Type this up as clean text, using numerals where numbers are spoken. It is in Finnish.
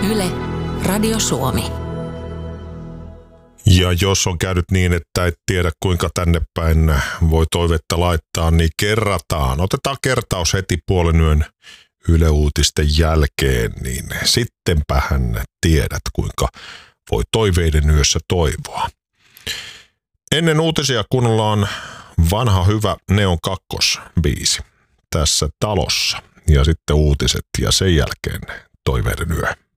Yle, Radio Suomi. Ja jos on käynyt niin, että et tiedä kuinka tänne päin voi toivetta laittaa, niin kerrataan. Otetaan kertaus heti puolen yön Yle Uutisten jälkeen, niin sittenpähän tiedät kuinka voi toiveiden yössä toivoa. Ennen uutisia kuunnellaan vanha hyvä Neon 2-biisi tässä talossa ja sitten uutiset ja sen jälkeen toiveiden yö.